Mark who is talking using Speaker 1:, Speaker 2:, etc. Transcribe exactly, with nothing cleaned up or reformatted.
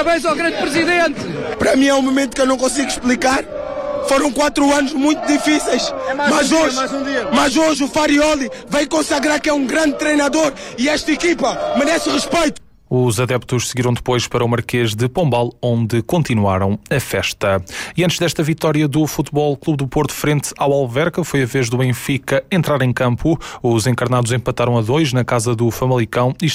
Speaker 1: parabéns ao grande presidente.
Speaker 2: Para mim é um momento que eu não consigo explicar. Foram quatro anos muito difíceis,
Speaker 3: é mais
Speaker 2: mas,
Speaker 3: um
Speaker 2: hoje,
Speaker 3: dia, mais um dia.
Speaker 2: mas hoje o Farioli veio consagrar que é um grande treinador e esta equipa merece respeito.
Speaker 4: Os adeptos seguiram depois para o Marquês de Pombal, onde continuaram a festa. E antes desta vitória do Futebol Clube do Porto frente ao Alverca, foi a vez do Benfica entrar em campo. Os encarnados empataram a dois na casa do Famalicão e